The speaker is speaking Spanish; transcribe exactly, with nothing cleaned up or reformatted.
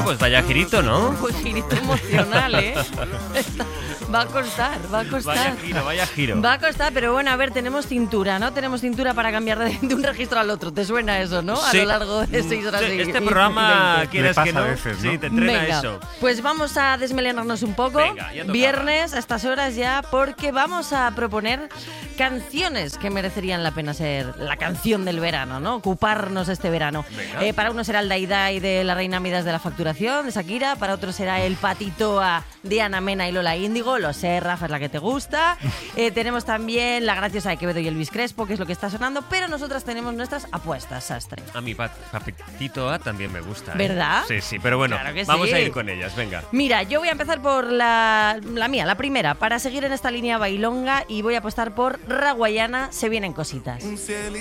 pues vaya girito, ¿no? Pues girito emocional, ¿eh? Va a costar, va a costar. Vaya giro, vaya giro. Va a costar, pero bueno, a ver, tenemos cintura, ¿no? Tenemos cintura para cambiar de, de un registro al otro. ¿Te suena eso, no? A Sí. lo largo de seis horas Este, y- este y programa, veinte. quieres Le que pasa no, a veces, ¿no? sí, te entrena Venga, eso. pues vamos a desmelenarnos un poco. Venga, ya tocaba. Viernes a estas horas ya, porque vamos a proponer canciones que merecerían la pena ser la canción del verano, ¿no? Ocuparnos este verano. Venga. Eh, para unos será el Dai Dai de la Reina Midas de la Facturación, de Shakira. Para otros será el Patitoa de Ana Mena y Lola Índigo. Lo sé, Rafa, es la que te gusta. Eh, tenemos también La Graciosa de Quevedo y Elvis Crespo, que es lo que está sonando. Pero nosotras tenemos nuestras apuestas, Sastre. A mi pat- Papitito A también me gusta. ¿eh? ¿Verdad? Sí, sí, pero bueno, Claro que vamos sí. a ir con ellas, venga. Mira, yo voy a empezar por la, la mía, la primera, para seguir en esta línea bailonga, y voy a apostar por Raguayana, Se vienen cositas.